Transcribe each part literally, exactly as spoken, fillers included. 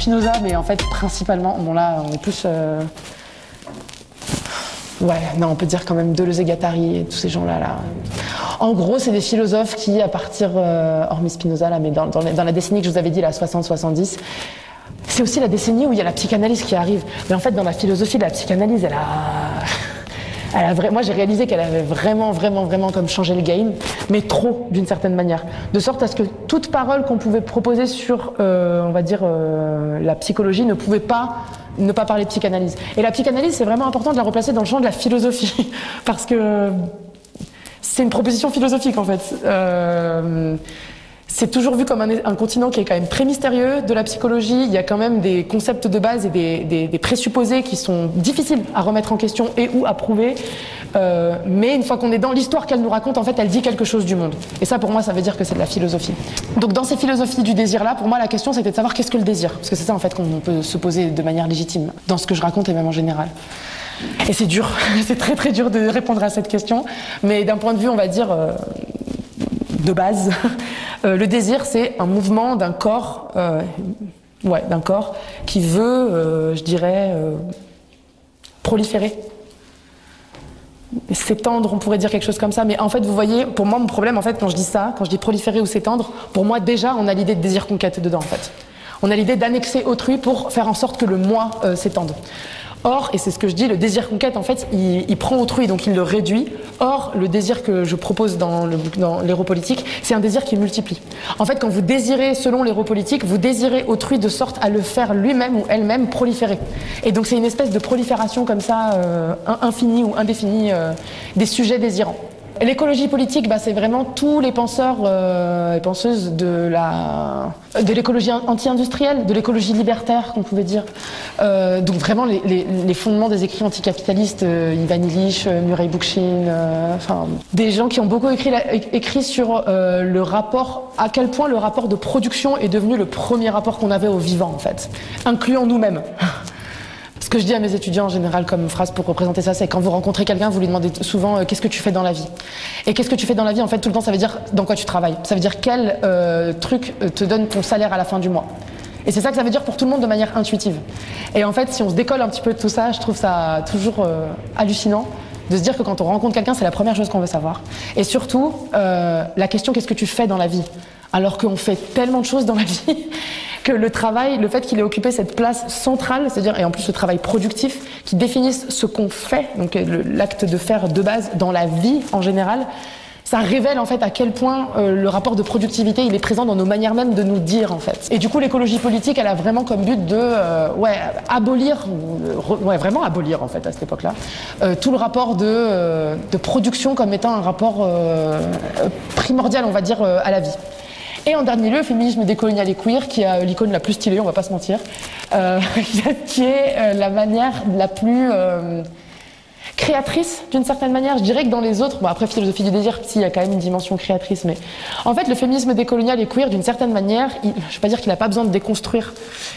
Spinoza, mais en fait, principalement, bon là, on est plus... Euh... Ouais, non, on peut dire quand même Deleuze et Guattari et tous ces gens-là. Là. En gros, c'est des philosophes qui, à partir, euh, hormis Spinoza, là, mais dans, dans, dans la décennie que je vous avais dit, la soixante soixante-dix, c'est aussi la décennie où il y a la psychanalyse qui arrive. Mais en fait, dans la philosophie, la psychanalyse, elle a... Elle a vra... Moi, j'ai réalisé qu'elle avait vraiment, vraiment, vraiment comme changé le game, mais trop, d'une certaine manière. De sorte à ce que toute parole qu'on pouvait proposer sur, euh, on va dire, euh, la psychologie ne pouvait pas ne pas parler de psychanalyse. Et la psychanalyse, c'est vraiment important de la replacer dans le champ de la philosophie, parce que c'est une proposition philosophique, en fait. Euh... C'est toujours vu comme un, un continent qui est quand même très mystérieux de la psychologie. Il y a quand même des concepts de base et des, des, des présupposés qui sont difficiles à remettre en question et ou à prouver. Euh, mais une fois qu'on est dans l'histoire qu'elle nous raconte, en fait, elle dit quelque chose du monde. Et ça, pour moi, ça veut dire que c'est de la philosophie. Donc, dans ces philosophies du désir-là, pour moi, la question, c'était de savoir qu'est-ce que le désir. Parce que c'est ça, en fait, qu'on peut se poser de manière légitime dans ce que je raconte et même en général. Et c'est dur. C'est très, très dur de répondre à cette question. Mais d'un point de vue, on va dire... Euh, de base, euh, le désir, c'est un mouvement d'un corps, euh, ouais, d'un corps qui veut, euh, je dirais, euh, proliférer, s'étendre, on pourrait dire quelque chose comme ça. Mais en fait, vous voyez, pour moi, mon problème, en fait, quand je dis ça, quand je dis proliférer ou s'étendre, pour moi, déjà, on a l'idée de désir conquête dedans, en fait. On a l'idée d'annexer autrui pour faire en sorte que le moi euh, s'étende. Or, et c'est ce que je dis, le désir conquête, en fait, il, il prend autrui, donc il le réduit. Or, le désir que je propose dans, le, dans l'héropolitique, c'est un désir qui multiplie. En fait, quand vous désirez, selon l'héropolitique, vous désirez autrui de sorte à le faire lui-même ou elle-même proliférer. Et donc, c'est une espèce de prolifération comme ça, euh, infinie ou indéfinie, euh, des sujets désirants. L'écologie politique, bah, c'est vraiment tous les penseurs euh, et penseuses de la de l'écologie anti-industrielle, de l'écologie libertaire, qu'on pouvait dire. Euh, donc vraiment les, les, les fondements des écrits anticapitalistes, euh, Ivan Illich, euh, Murray Bookchin, euh, enfin des gens qui ont beaucoup écrit, la, écrit sur euh, le rapport, à quel point le rapport de production est devenu le premier rapport qu'on avait au vivant en fait, incluant nous-mêmes. Ce que je dis à mes étudiants en général comme phrase pour représenter ça, c'est quand vous rencontrez quelqu'un, vous lui demandez souvent euh, qu'est-ce que tu fais dans la vie. Et qu'est-ce que tu fais dans la vie, en fait, tout le temps, ça veut dire dans quoi tu travailles. Ça veut dire quel euh, truc te donne ton salaire à la fin du mois. Et c'est ça que ça veut dire pour tout le monde de manière intuitive. Et en fait, si on se décolle un petit peu de tout ça, je trouve ça toujours euh, hallucinant de se dire que quand on rencontre quelqu'un, c'est la première chose qu'on veut savoir. Et surtout, euh, la question qu'est-ce que tu fais dans la vie ? Alors qu'on fait tellement de choses dans la vie que le travail, le fait qu'il ait occupé cette place centrale, c'est-à-dire, et en plus le travail productif, qui définisse ce qu'on fait, donc le, l'acte de faire de base dans la vie en général, ça révèle en fait à quel point euh, le rapport de productivité il est présent dans nos manières même de nous dire en fait. Et du coup l'écologie politique elle a vraiment comme but de euh, ouais, abolir, re, ouais, vraiment abolir en fait à cette époque-là, euh, tout le rapport de, euh, de production comme étant un rapport euh, primordial on va dire euh, à la vie. Et en dernier lieu, le féminisme décolonial et queer, qui a l'icône la plus stylée, on va pas se mentir, euh, qui est euh, la manière la plus euh, créatrice, d'une certaine manière. Je dirais que dans les autres, bon après philosophie du désir, si, il y a quand même une dimension créatrice, mais en fait, le féminisme décolonial et queer, d'une certaine manière, il, je vais pas dire qu'il n'a pas besoin de déconstruire.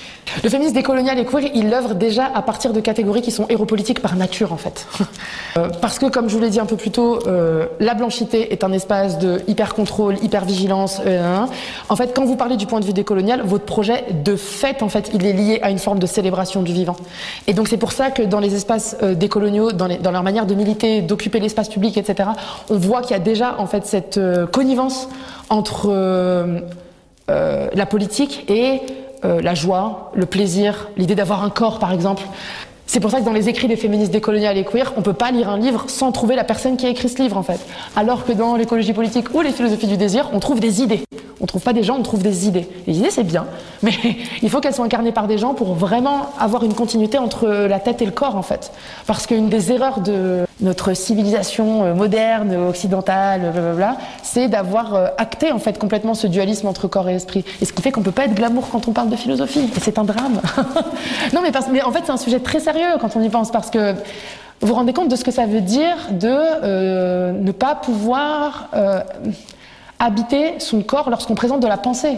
Le féminisme décolonial et queer, il œuvre déjà à partir de catégories qui sont héropolitiques par nature, en fait. Euh, parce que, comme je vous l'ai dit un peu plus tôt, euh, la blanchité est un espace de hyper-contrôle, hyper-vigilance. Euh, en fait, quand vous parlez du point de vue décolonial, votre projet, de fait, en fait, il est lié à une forme de célébration du vivant. Et donc, c'est pour ça que dans les espaces euh, décoloniaux, dans, les, dans leur manière de militer, d'occuper l'espace public, et cetera, on voit qu'il y a déjà, en fait, cette euh, connivence entre euh, euh, la politique et Euh, la joie, le plaisir, l'idée d'avoir un corps par exemple. C'est pour ça que dans les écrits des féministes décoloniales et queer, on peut pas lire un livre sans trouver la personne qui a écrit ce livre en fait. Alors que dans l'écologie politique ou les philosophies du désir, on trouve des idées. On trouve pas des gens, on trouve des idées. Les idées c'est bien, mais il faut qu'elles soient incarnées par des gens pour vraiment avoir une continuité entre la tête et le corps en fait. Parce qu'une des erreurs de notre civilisation moderne, occidentale, blablabla, c'est d'avoir acté en fait complètement ce dualisme entre corps et esprit. Et ce qui fait qu'on peut pas être glamour quand on parle de philosophie. Et c'est un drame. Non mais, parce, mais en fait c'est un sujet très sérieux quand on y pense, parce que vous vous rendez compte de ce que ça veut dire de euh, ne pas pouvoir euh, habiter son corps lorsqu'on présente de la pensée.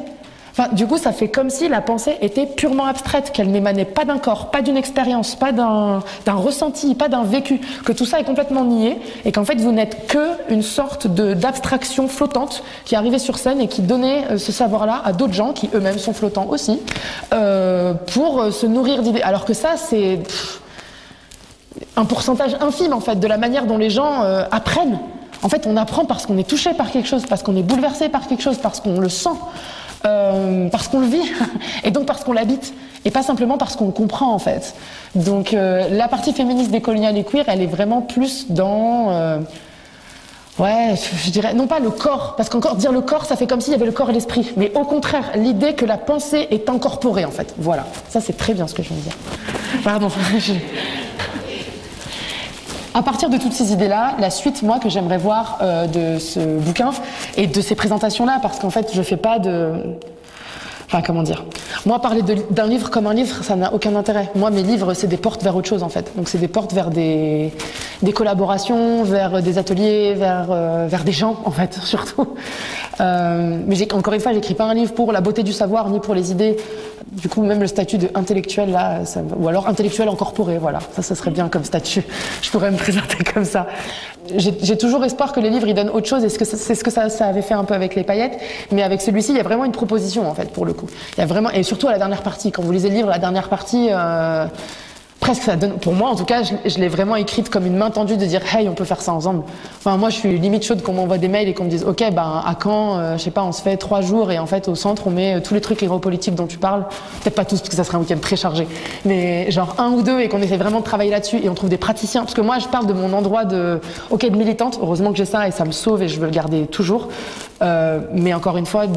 Enfin, du coup, ça fait comme si la pensée était purement abstraite, qu'elle n'émanait pas d'un corps, pas d'une expérience, pas d'un d'un ressenti, pas d'un vécu, que tout ça est complètement nié, et qu'en fait, vous n'êtes qu'une sorte de d'abstraction flottante qui arrivait sur scène et qui donnait euh, ce savoir-là à d'autres gens qui eux-mêmes sont flottants aussi, euh, pour euh, se nourrir d'idées. Alors que ça, c'est pff, un pourcentage infime, en fait, de la manière dont les gens euh, apprennent. En fait, on apprend parce qu'on est touché par quelque chose, parce qu'on est bouleversé par quelque chose, parce qu'on le sent. Euh, parce qu'on le vit et donc parce qu'on l'habite et pas simplement parce qu'on le comprend en fait. Donc euh, la partie féministe décoloniale et queer, elle est vraiment plus dans euh, ouais, je dirais non pas le corps, parce qu'encore dire le corps, ça fait comme s'il y avait le corps et l'esprit, mais au contraire l'idée que la pensée est incorporée en fait. Voilà, ça c'est très bien ce que je viens de dire. Pardon. À partir de toutes ces idées-là, la suite, moi, que j'aimerais voir euh, de ce bouquin et de ces présentations-là, parce qu'en fait, je fais pas de... Enfin, comment dire ? Moi, parler d'un livre comme un livre, ça n'a aucun intérêt. Moi, mes livres, c'est des portes vers autre chose, en fait. Donc, c'est des portes vers des, des collaborations, vers des ateliers, vers, euh, vers des gens, en fait, surtout. Euh, mais encore une fois, j'écris pas un livre pour la beauté du savoir, ni pour les idées. Du coup, même le statut de intellectuel, là, ça, ou alors intellectuel incorporé, voilà. Ça, ça serait bien comme statut. Je pourrais me présenter comme ça. J'ai toujours espoir que les livres, ils donnent autre chose, et c'est ce que ça, ça avait fait un peu avec les paillettes. Mais avec celui-ci, il y a vraiment une proposition, en fait, pour le coup. Il y a vraiment, et surtout à la dernière partie. Quand vous lisez le livre, la dernière partie, euh, presque ça donne, pour moi en tout cas, je, je l'ai vraiment écrite comme une main tendue de dire hey, on peut faire ça ensemble. Enfin, moi je suis limite chaude qu'on m'envoie des mails et qu'on me dise ok, ben à Caen, euh, je sais pas, on se fait trois jours et en fait au centre on met euh, tous les trucs héropolitiques dont tu parles. Peut-être pas tous parce que ça serait un week-end très chargé, mais genre un ou deux et qu'on essaie vraiment de travailler là-dessus et on trouve des praticiens. Parce que moi je parle de mon endroit de ok de militante. Heureusement que j'ai ça et ça me sauve et je veux le garder toujours. Euh, mais encore une fois,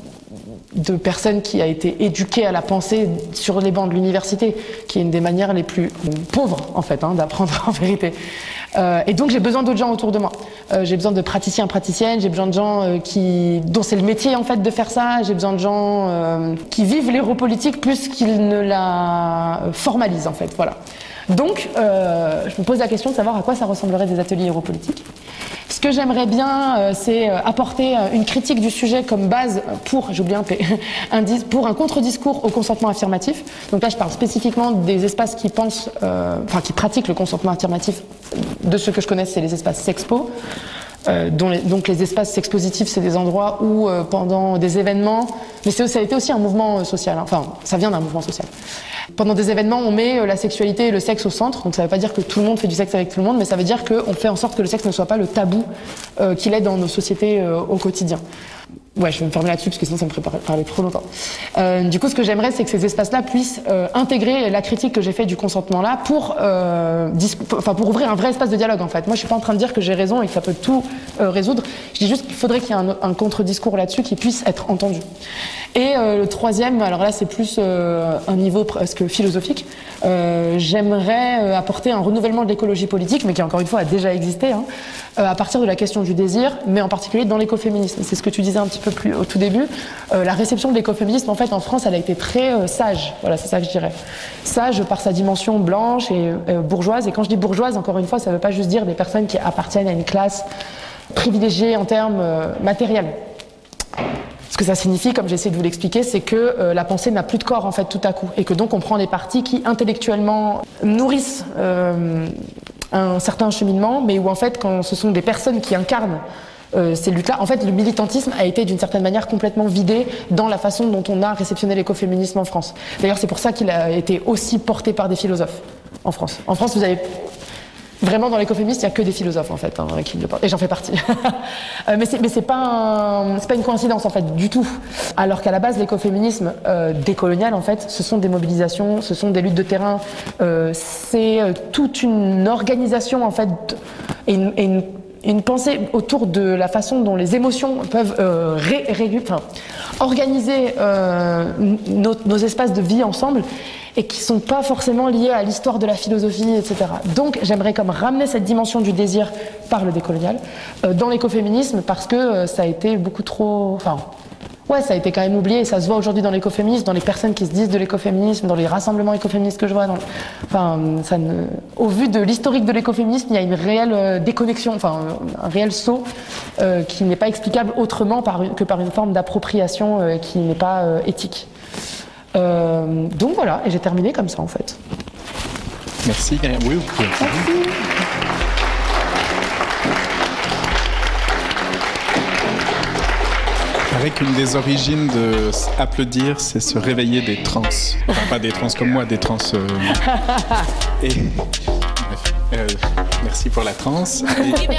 de personnes qui a été éduquée à la pensée sur les bancs de l'université, qui est une des manières les plus pauvres en fait hein, d'apprendre en vérité. Euh, et donc j'ai besoin d'autres gens autour de moi. Euh, j'ai besoin de praticiens, praticiennes. J'ai besoin de gens euh, qui dont c'est le métier en fait de faire ça. J'ai besoin de gens euh, qui vivent l'héropolitique plus qu'ils ne la formalisent en fait. Voilà. Donc euh, je me pose la question de savoir à quoi ça ressemblerait des ateliers héropolitiques. Ce que j'aimerais bien, euh, c'est apporter une critique du sujet comme base pour, j'ai oublié un P, un, pour un contre-discours au consentement affirmatif. Donc là, je parle spécifiquement des espaces qui pensent, euh, enfin qui pratiquent le consentement affirmatif. De ceux que je connais, c'est les espaces sexpo. Euh, dont les, donc les espaces sexpositifs, c'est des endroits où euh, pendant des événements, mais ça a été aussi un mouvement social, hein, enfin ça vient d'un mouvement social. Pendant des événements, on met euh, la sexualité et le sexe au centre, donc ça ne veut pas dire que tout le monde fait du sexe avec tout le monde, mais ça veut dire qu'on fait en sorte que le sexe ne soit pas le tabou euh, qu'il est dans nos sociétés euh, au quotidien. Ouais, je vais me fermer là-dessus parce que sinon ça me ferait parler trop longtemps. Euh, du coup, ce que j'aimerais, c'est que ces espaces-là puissent euh, intégrer la critique que j'ai faite du consentement-là pour, euh, enfin, pour ouvrir un vrai espace de dialogue, en fait. Moi, je suis pas en train de dire que j'ai raison et que ça peut tout euh, résoudre. Je dis juste qu'il faudrait qu'il y ait un, un contre-discours là-dessus qui puisse être entendu. Et euh, le troisième, alors là, c'est plus euh, un niveau presque philosophique. Euh, j'aimerais euh, apporter un renouvellement de l'écologie politique, mais qui, encore une fois, a déjà existé, hein, euh, à partir de la question du désir, mais en particulier dans l'écoféminisme. C'est ce que tu disais un petit peu plus au tout début. Euh, la réception de l'écoféminisme, en fait, en France, elle a été très euh, sage. Voilà, c'est ça que je dirais. Sage par sa dimension blanche et euh, bourgeoise. Et quand je dis bourgeoise, encore une fois, ça ne veut pas juste dire des personnes qui appartiennent à une classe privilégiée en termes euh, matériels. Ce que ça signifie, comme j'essaie de vous l'expliquer, c'est que euh, la pensée n'a plus de corps en fait tout à coup, et que donc on prend des parties qui intellectuellement nourrissent euh, un certain cheminement, mais où en fait quand ce sont des personnes qui incarnent euh, ces luttes-là, en fait le militantisme a été d'une certaine manière complètement vidé dans la façon dont on a réceptionné l'écoféminisme en France. D'ailleurs c'est pour ça qu'il a été aussi porté par des philosophes en France. En France vous avez... Vraiment, dans l'écoféminisme, il n'y a que des philosophes, en fait, hein, qui le portent. Et j'en fais partie. euh, mais c'est pas, un, pas une coïncidence, en fait, du tout. Alors qu'à la base, l'écoféminisme euh, décolonial, en fait, ce sont des mobilisations, ce sont des luttes de terrain, euh, c'est euh, toute une organisation, en fait, et une, et une, une pensée autour de la façon dont les émotions peuvent euh, ré, ré, enfin, organiser euh, nos, nos espaces de vie ensemble, et qui sont pas forcément liés à l'histoire de la philosophie, et cetera. Donc j'aimerais comme ramener cette dimension du désir par le décolonial euh, dans l'écoféminisme parce que euh, ça a été beaucoup trop... Enfin, ouais, ça a été quand même oublié, et ça se voit aujourd'hui dans l'écoféminisme, dans les personnes qui se disent de l'écoféminisme, dans les rassemblements écoféministes que je vois. Dans... Enfin, ça ne... Au vu de l'historique de l'écoféminisme, il y a une réelle euh, déconnexion, enfin un réel saut euh, qui n'est pas explicable autrement par une... que par une forme d'appropriation euh, qui n'est pas euh, éthique. Euh, donc voilà, et j'ai terminé comme ça en fait. Merci. Oui, vous pouvez. Merci. Il paraît qu'une des origines de applaudir, c'est se réveiller des trans. Enfin, pas des trans comme moi, des trans. Euh... Et bref, euh, merci pour la transe. Et...